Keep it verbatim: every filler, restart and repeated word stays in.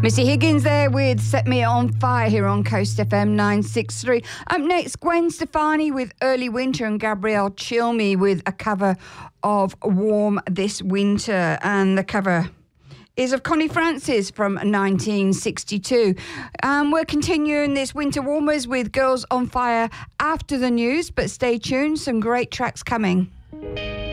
Missy Higgins there with Set Me On Fire here on Coast F M nine sixty-three. Up next, Gwen Stefani with Early Winter and Gabrielle Chilmi with a cover of Warm This Winter. And the cover is of Connie Francis from nineteen sixty-two. Um, we're continuing this Winter Warmers with Girls on Fire after the news, but stay tuned, some great tracks coming.